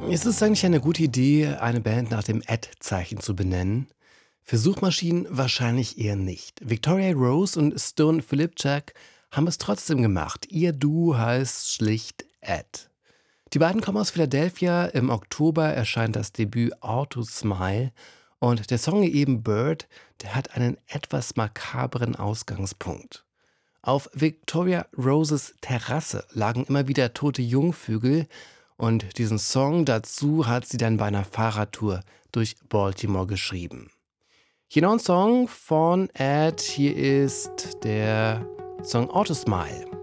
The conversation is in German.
Ist es eigentlich eine gute Idee, eine Band nach dem Ad-Zeichen zu benennen? Für Suchmaschinen wahrscheinlich eher nicht. Victoria Rose und Stone Philipchak haben es trotzdem gemacht. Ihr Duo heißt schlicht Ad. Die beiden kommen aus Philadelphia. Im Oktober erscheint das Debüt Auto Smile. Und der Song eben Bird, der hat einen etwas makabren Ausgangspunkt. Auf Victoria Roses Terrasse lagen immer wieder tote Jungvögel und diesen Song dazu hat sie dann bei einer Fahrradtour durch Baltimore geschrieben. Hier noch ein Song von Ed, hier ist der Song Auto Smile.